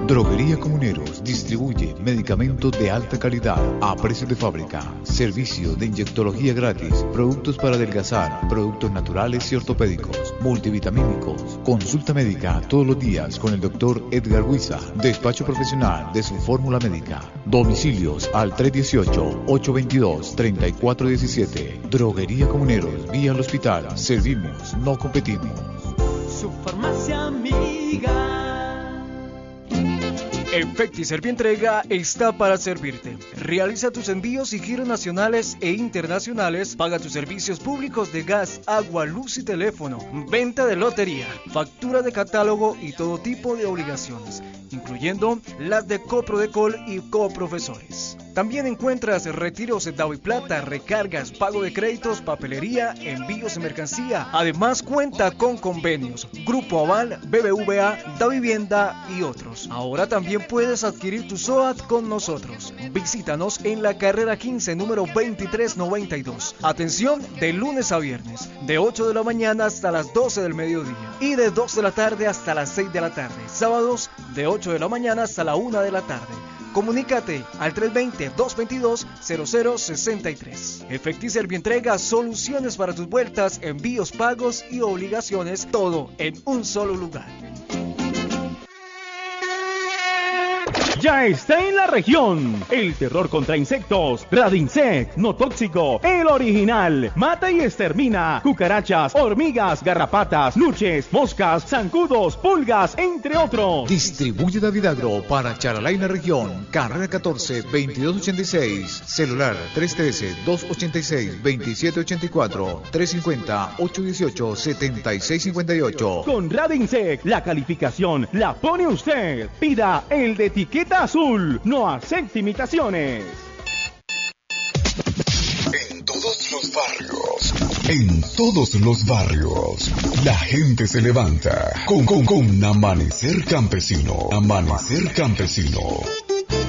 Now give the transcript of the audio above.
Droguería Comuneros distribuye medicamentos de alta calidad a precio de fábrica, servicio de inyectología gratis, productos para adelgazar, productos naturales y ortopédicos, multivitamínicos, consulta médica todos los días con el doctor Edgar Huiza, despacho profesional de su fórmula médica, domicilios al 318-822-3417, Droguería Comuneros, vía al hospital, servimos, no competimos. Su farmacia amiga. Efecti Servientrega está para servirte. Realiza tus envíos y giros nacionales e internacionales. Paga tus servicios públicos de gas, agua, luz y teléfono. Venta de lotería, factura de catálogo y todo tipo de obligaciones, incluyendo las de Coprodecol y coprofesores. También encuentras retiros de Daviplata, recargas, pago de créditos, papelería, envíos de mercancía. Además cuenta con convenios Grupo Aval, BBVA, Davivienda y otros. Ahora también puedes adquirir tu SOAT con nosotros. Visítanos en la carrera 15, número 2392. Atención de lunes a viernes, de 8 de la mañana hasta las 12 del mediodía y de 2 de la tarde hasta las 6 de la tarde. Sábados de 8 de la mañana hasta la 1 de la tarde. Comunícate al 320-222-0063. Efecti Servientrega, soluciones para tus vueltas, envíos, pagos y obligaciones, todo en un solo lugar. Ya está en la región. El terror contra insectos. Radinsect, no tóxico, el original. Mata y extermina cucarachas, hormigas, garrapatas, luches, moscas, zancudos, pulgas, entre otros. Distribuye David Agro para Charalá y la región. Carrera 14, 2286. Celular 313-286-2784. 350-818-7658. Con Radinsect, la calificación la pone usted. Pida el de etiqueta azul. No acepte imitaciones. En todos los barrios, en todos los barrios, la gente se levanta con Amanecer Campesino. Amanecer Campesino.